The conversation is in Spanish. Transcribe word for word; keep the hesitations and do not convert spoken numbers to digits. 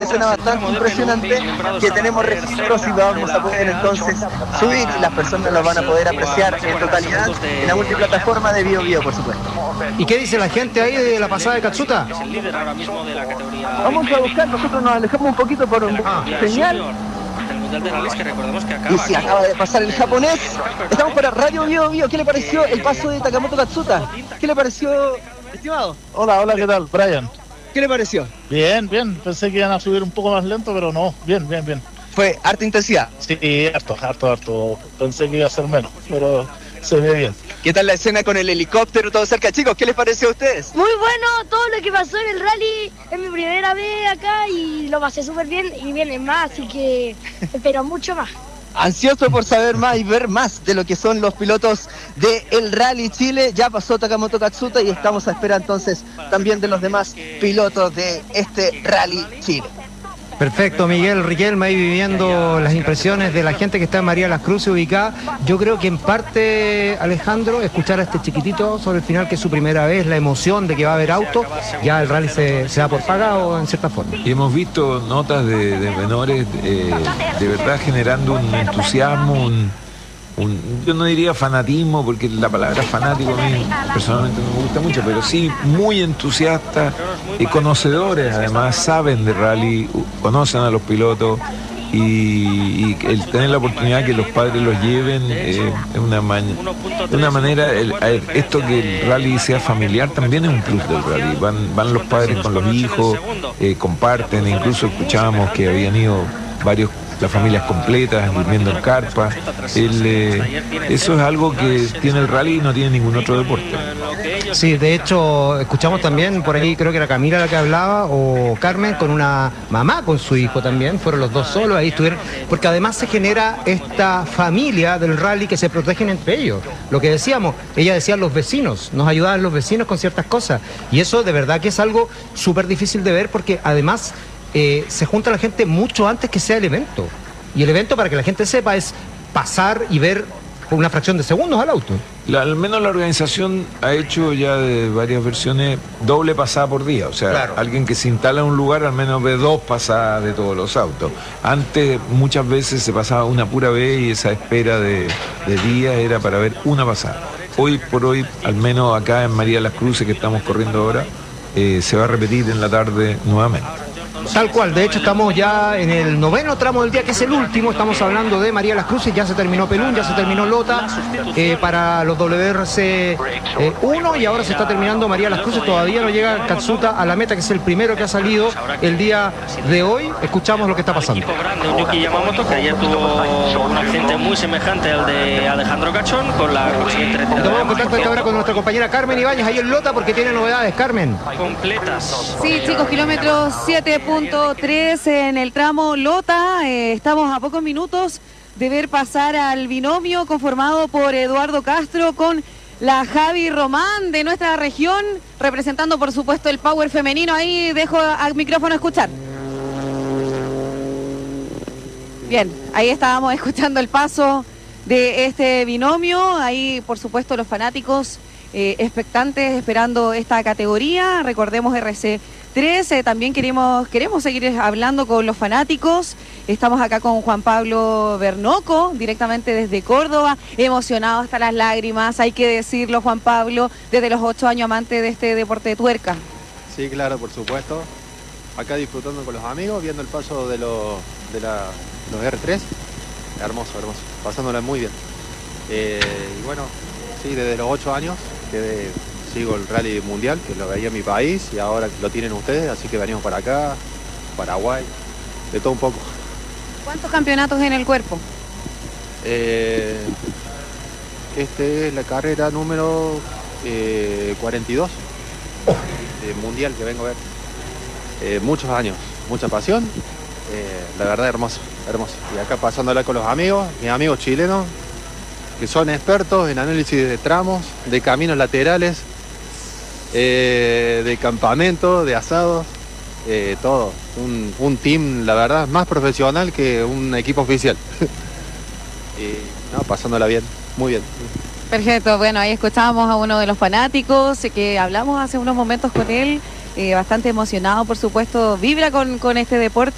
suena bastante impresionante, que tenemos registros y vamos a poder entonces subir y las personas lo van a poder apreciar en totalidad en la multiplataforma de Bio Bio, por supuesto. ¿Y qué dice la gente ahí de la pasada de Katsuta? Vamos a buscar, nosotros nos alejamos un poquito por un ah, señal. Y si acaba de pasar el japonés, estamos para Radio Bio Bio. ¿Qué le pareció el paso de Takamoto Katsuta? ¿Qué le pareció, estimado? Hola, hola, ¿qué tal? Brian. ¿Qué le pareció? Bien, bien. Pensé que iban a subir un poco más lento, pero no. Bien, bien, bien. ¿Fue harta intensidad? Sí, harto, harto, harto. Pensé que iba a ser menos, pero se ve bien. ¿Qué tal la escena con el helicóptero todo cerca? Chicos, ¿qué les pareció a ustedes? Muy bueno, todo lo que pasó en el rally. Es mi primera vez acá y lo pasé súper bien y vienen más, así que espero mucho más. Ansioso por saber más y ver más de lo que son los pilotos del Rally Chile. Ya pasó Takamoto Katsuta y estamos a espera entonces también de los demás pilotos de este Rally Chile. Perfecto, Miguel Riquelme ahí viviendo las impresiones de la gente que está en María Las Cruces ubicada. Yo creo que en parte, Alejandro, escuchar a este chiquitito sobre el final, que es su primera vez, la emoción de que va a haber auto, ya el rally se, se da por pagado en cierta forma. Y hemos visto notas de, de menores eh, de verdad generando un entusiasmo, un, un, yo no diría fanatismo, porque la palabra fanático a mí personalmente no me gusta mucho, pero sí muy entusiastas y conocedores, además saben de rally, conocen a los pilotos y, y el tener la oportunidad que los padres los lleven eh, es una, ma una manera, el, el, esto que el rally sea familiar también es un plus del rally, van, van los padres con los hijos, eh, comparten, incluso escuchábamos que habían ido varios, las familias completas, durmiendo en carpa. El, eh, eso es algo que tiene el rally y no tiene ningún otro deporte. Sí, de hecho, escuchamos también por ahí, creo que era Camila la que hablaba, o Carmen, con una mamá con su hijo también, fueron los dos solos, ahí estuvieron, porque además se genera esta familia del rally que se protegen entre ellos. Lo que decíamos, ella decía los vecinos, nos ayudaban los vecinos con ciertas cosas, y eso de verdad que es algo súper difícil de ver, porque además Eh, se junta la gente mucho antes que sea el evento. Y el evento, para que la gente sepa, es pasar y ver por una fracción de segundos al auto. La, al menos la organización ha hecho ya de varias versiones doble pasada por día. O sea, claro, alguien que se instala en un lugar al menos ve dos pasadas de todos los autos. Antes muchas veces se pasaba una pura vez y esa espera de, de días era para ver una pasada. Hoy por hoy, al menos acá en María Las Cruces, que estamos corriendo ahora, eh, se va a repetir en la tarde nuevamente. Tal cual, de hecho estamos ya en el noveno tramo del día, que es el último, estamos hablando de María Las Cruces, ya se terminó Pelún, ya se terminó Lota eh, para los W R C uno y ahora se está terminando María Las Cruces, todavía no llega Katsuta a la meta, que es el primero que ha salido el día de hoy. Escuchamos lo que está pasando. Un Yuki Yamamoto que ayer tuvo un accidente muy semejante al de Alejandro Cachón, con la consiguiente retirada. Tomamos contacto ahora con nuestra compañera Carmen Ibáñez, ahí en Lota, porque tiene novedades. Carmen. Completas. Sí, chicos, kilómetros siete punto tres en el tramo Lota. Eh, estamos a pocos minutos de ver pasar al binomio conformado por Eduardo Castro con la Javi Román de nuestra región, representando por supuesto el power femenino. Ahí dejo al micrófono escuchar. Bien, ahí estábamos escuchando el paso de este binomio. Ahí por supuesto los fanáticos eh, expectantes esperando esta categoría. Recordemos R C tres, eh, también queremos, queremos seguir hablando con los fanáticos. Estamos acá con Juan Pablo Bernoco, directamente desde Córdoba, emocionado hasta las lágrimas, hay que decirlo, Juan Pablo, desde los ocho años amante de este deporte de tuerca. Sí, claro, por supuesto. Acá disfrutando con los amigos, viendo el paso de los, de la, los R tres. Hermoso, hermoso, pasándola muy bien. Eh, y bueno, sí, desde los ocho años que sigo el rally mundial, que lo veía en mi país y ahora lo tienen ustedes, así que venimos para acá, Paraguay, de todo un poco. ¿Cuántos campeonatos en el cuerpo? Eh, este es la carrera número eh, cuarenta y dos, eh, mundial que vengo a ver. Eh, muchos años, mucha pasión, eh, la verdad hermoso, hermoso. Y acá pasándola con los amigos, mis amigos chilenos, que son expertos en análisis de tramos, de caminos laterales, eh, de campamento, de asados, eh, todo. Un, un team, la verdad, más profesional que un equipo oficial. Y no, pasándola bien, muy bien. Perfecto, bueno, ahí escuchábamos a uno de los fanáticos que hablamos hace unos momentos con él, eh, bastante emocionado, por supuesto, vibra con, con este deporte.